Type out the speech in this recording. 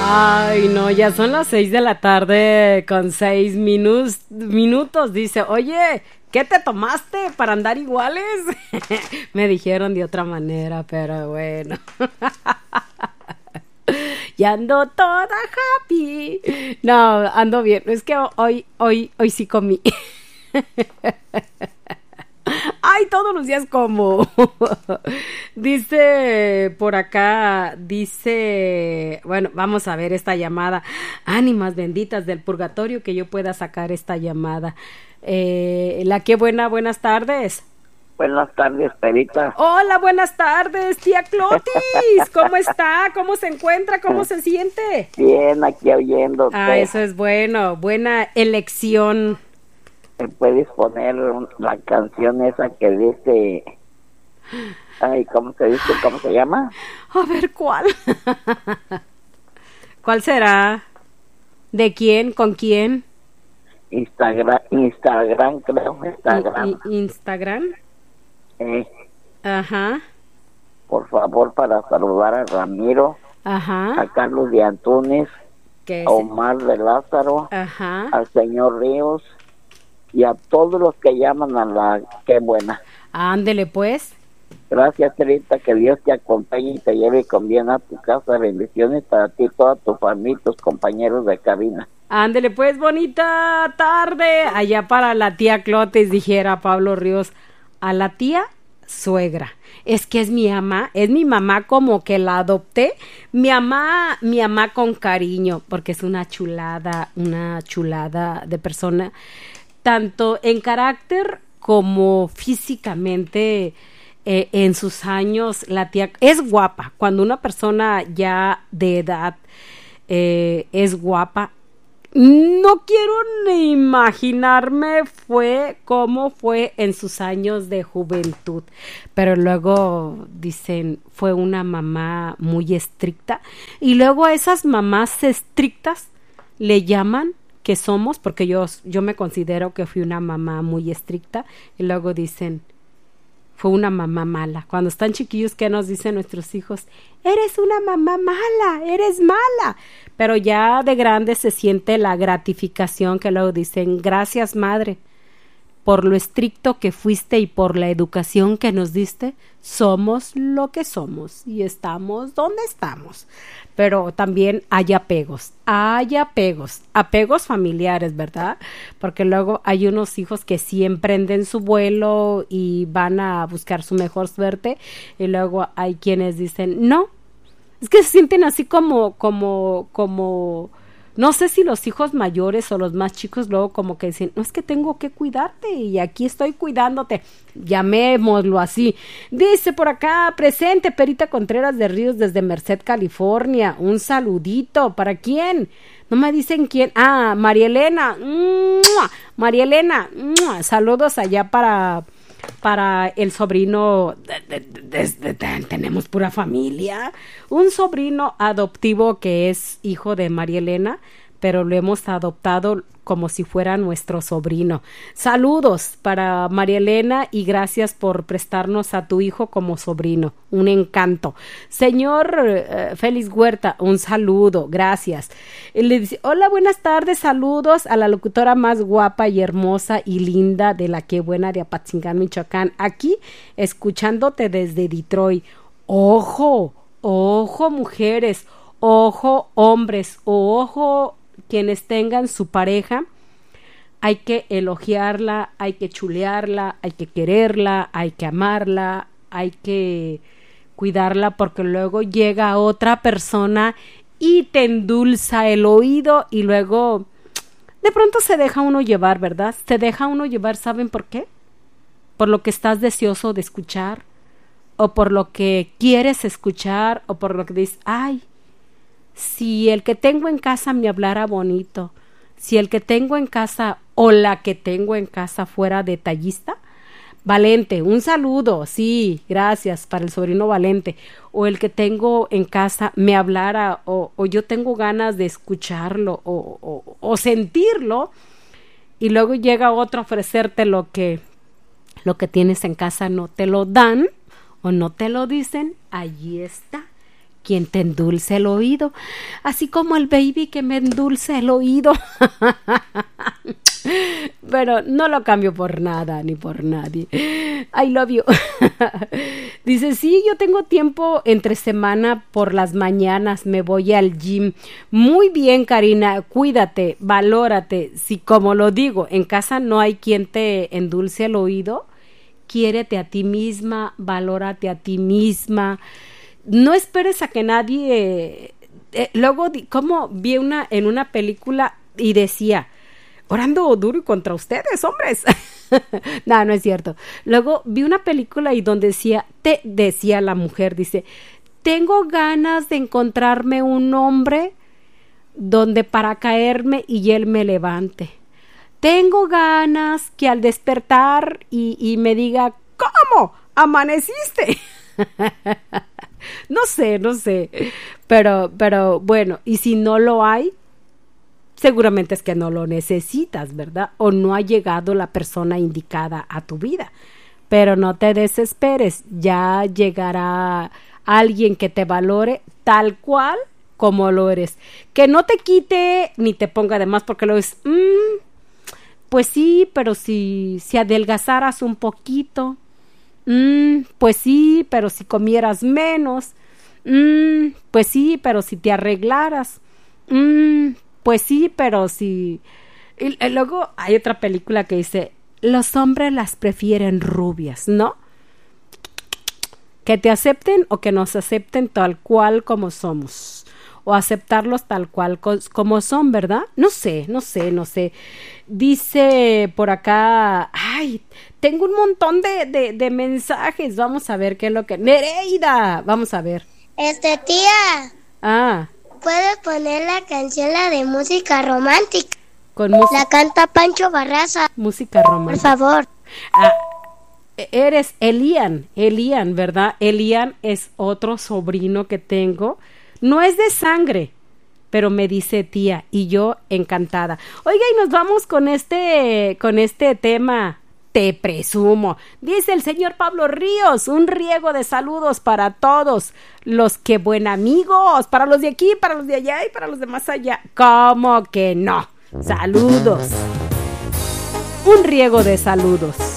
Ay, no, ya son las 6 de la tarde con 6 minutos. Dice, oye, ¿qué te tomaste para andar iguales? Me dijeron de otra manera, pero bueno. Ya ando toda happy. No, ando bien. Es que hoy sí comí. Ay, todos los días como. Dice por acá, bueno, vamos a ver esta llamada. Ánimas benditas del purgatorio que yo pueda sacar esta llamada. Buenas tardes. Buenas tardes, Perita. Hola, buenas tardes, tía Clotis. ¿Cómo está? ¿Cómo se encuentra? ¿Cómo se siente? Bien, aquí oyéndote. Ah, eso es bueno. Buena elección. ¿Me puedes poner la canción esa que dice... Ay, ¿cómo se dice? ¿Cómo se llama? A ver, ¿cuál? ¿Cuál será? ¿De quién? ¿Con quién? Instagram, creo. ¿Instagram? Ajá. Por favor, para saludar a Ramiro, ajá, a Carlos de Antunes, a Omar de Lázaro, ajá, al señor Ríos y a todos los que llaman a la Qué Buena. Ándele pues. Gracias, Perita, que Dios te acompañe y te lleve con bien a tu casa. Bendiciones para ti, toda tu familia, tus compañeros de cabina. Ándele pues, bonita tarde. Allá para la tía Clotes, dijera Pablo Ríos, a la tía suegra. Es que es mi mamá como que la adopté. Mi mamá con cariño, porque es una chulada de persona, tanto en carácter como físicamente. En sus años, la tía es guapa. Cuando una persona ya de edad es guapa, no quiero ni imaginarme cómo fue en sus años de juventud, pero luego dicen fue una mamá muy estricta, y luego a esas mamás estrictas le llaman que somos, porque yo me considero que fui una mamá muy estricta, y luego dicen fue una mamá mala. Cuando están chiquillos, ¿qué nos dicen nuestros hijos? Eres una mamá mala, eres mala. Pero ya de grande se siente la gratificación que luego dicen, gracias madre, por lo estricto que fuiste y por la educación que nos diste, somos lo que somos y estamos donde estamos. Pero también hay apegos familiares, ¿verdad? Porque luego hay unos hijos que sí emprenden su vuelo y van a buscar su mejor suerte, y luego hay quienes dicen, no, es que se sienten así como no sé si los hijos mayores o los más chicos luego como que dicen, no, es que tengo que cuidarte y aquí estoy cuidándote, llamémoslo así. Dice por acá, presente Perita Contreras de Ríos desde Merced, California, un saludito, ¿para quién? No me dicen quién. Ah, María Elena, saludos allá para el sobrino, tenemos pura familia, un sobrino adoptivo que es hijo de María Elena, pero lo hemos adoptado como si fuera nuestro sobrino. Saludos para María Elena y gracias por prestarnos a tu hijo como sobrino, un encanto. Señor Félix Huerta, un saludo, gracias. Le dice, hola, buenas tardes, saludos a la locutora más guapa y hermosa y linda de la Qué Buena de Apatzingán, Michoacán, aquí escuchándote desde Detroit. Ojo mujeres, ojo hombres, ojo quienes tengan su pareja, hay que elogiarla, hay que chulearla, hay que quererla, hay que amarla, hay que cuidarla, porque luego llega otra persona y te endulza el oído y luego de pronto se deja uno llevar, ¿verdad? Se deja uno llevar, ¿saben por qué? Por lo que estás deseoso de escuchar, o por lo que quieres escuchar, o por lo que dices, ay, si el que tengo en casa me hablara bonito, si el que tengo en casa o la que tengo en casa fuera detallista, Valente, un saludo, sí, gracias, para el sobrino Valente, o el que tengo en casa me hablara, o yo tengo ganas de escucharlo o sentirlo, y luego llega otro a ofrecerte lo que tienes en casa, no te lo dan o no te lo dicen, allí está. quien te endulce el oído, así como el baby que me endulce el oído. Pero no lo cambio por nada ni por nadie. I love you. Dice, sí, yo tengo tiempo entre semana por las mañanas, me voy al gym. Muy bien, Karina, cuídate, valórate. Si, como lo digo, en casa no hay quien te endulce el oído, quiérete a ti misma, valórate a ti misma. No esperes a que nadie... luego, como vi en una película y decía, orando duro y contra ustedes, hombres. No, no es cierto. Luego vi una película y donde decía la mujer, dice, tengo ganas de encontrarme un hombre donde para caerme y él me levante. Tengo ganas que al despertar y me diga, ¿cómo? ¿Amaneciste? No sé, pero bueno, y si no lo hay, seguramente es que no lo necesitas, ¿verdad? O no ha llegado la persona indicada a tu vida. Pero no te desesperes, ya llegará alguien que te valore tal cual como lo eres. Que no te quite ni te ponga de más porque lo es, pues sí, pero si adelgazaras un poquito, pues sí, pero si comieras menos, pues sí, pero si te arreglaras, pues sí, pero si... Y luego hay otra película que dice, los hombres las prefieren rubias, ¿no? Que te acepten o que nos acepten tal cual como somos. O aceptarlos tal cual como son, ¿verdad? No sé. Dice por acá, ay, tengo un montón de mensajes. Vamos a ver qué es lo que... Nereida, vamos a ver. Tía. Ah. ¿Puedes poner la canción, la de música romántica? La canta Pancho Barraza. Música romántica. Por favor. Ah, eres Elian, ¿verdad? Elian es otro sobrino que tengo. No es de sangre, pero me dice tía y yo encantada. Oiga, y nos vamos con este tema. Te presumo, dice el señor Pablo Ríos, un riego de saludos para todos los que buen amigos, para los de aquí, para los de allá y para los de más allá. ¿Cómo que no? Saludos. Un riego de saludos.